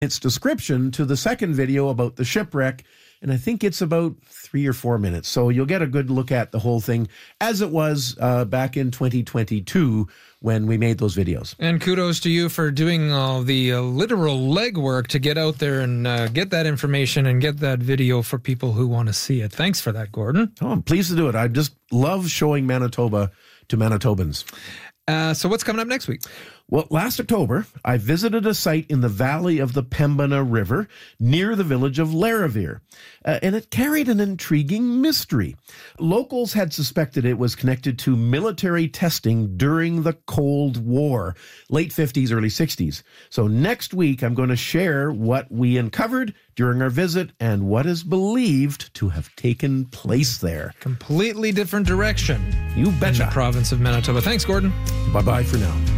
its description to the second video about the shipwreck, and I think it's about 3 or 4 minutes. So you'll get a good look at the whole thing as it was back in 2022 when we made those videos. And kudos to you for doing all the literal legwork to get out there and get that information and get that video for people who want to see it. Thanks for that, Gordon. Oh, I'm pleased to do it. I just love showing Manitoba to Manitobans. So what's coming up next week? Well, last October, I visited a site in the valley of the Pembina River near the village of Larivire, and it carried an intriguing mystery. Locals had suspected it was connected to military testing during the Cold War, late 50s, early 60s. So next week, I'm going to share what we uncovered during our visit and what is believed to have taken place there. Completely different direction. You betcha. In the province of Manitoba. Thanks, Gordon. Bye-bye for now.